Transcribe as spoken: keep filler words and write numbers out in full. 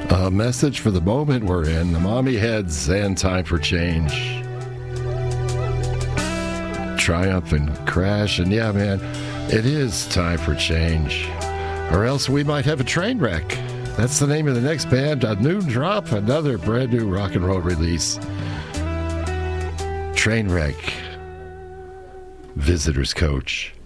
A message for the moment we're in, the Mommy Heads and Time for Change. Triumph and Crash, and yeah, man, it is time for change. Or else we might have a train wreck. That's the name of the next band, a new drop, another brand new rock and roll release. Trainwreck, Visitor's Coach.